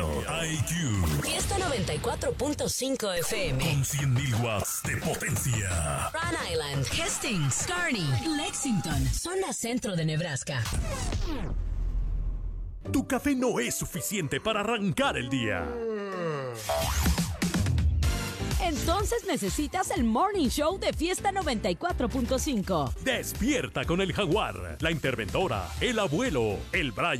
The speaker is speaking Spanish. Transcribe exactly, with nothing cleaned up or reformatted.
I Q. Fiesta noventa y cuatro punto cinco F M. Con cien mil watts de potencia. Rhode Island, Hastings, Kearney, Lexington, zona centro de Nebraska. Tu café no es suficiente para arrancar el día. Entonces necesitas el Morning Show de Fiesta noventa y cuatro punto cinco. Despierta con el Jaguar, la interventora, el abuelo, el Brian.